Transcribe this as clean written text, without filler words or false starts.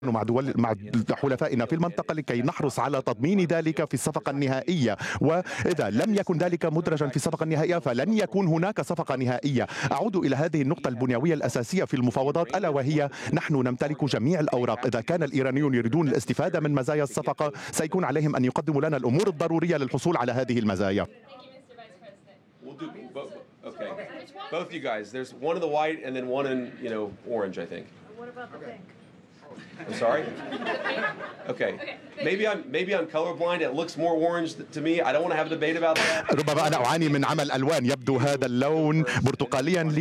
مع حلفائنا في المنطقة لكي نحرص على تضمين ذلك في الصفقة النهائية، وإذا لم يكن ذلك مدرجا في الصفقة النهائية فلن يكون هناك صفقة نهائية. أعود إلى هذه النقطة البنيوية الأساسية في المفاوضات، ألا وهي نحن نمتلك جميع الأوراق. إذا كان الإيرانيون يريدون الاستفادة من مزايا الصفقة سيكون عليهم أن يقدموا لنا الأمور الضرورية للحصول على هذه المزايا. We'll do okay. Both you guys. There's one in the white and then one in, orange, I think. What about the pink? I'm sorry? Okay. Maybe I'm colorblind. It looks more orange to me. I don't want to have a debate about that. ربما أنا أعاني من عمى الألوان، يبدو هذا اللون برتقاليا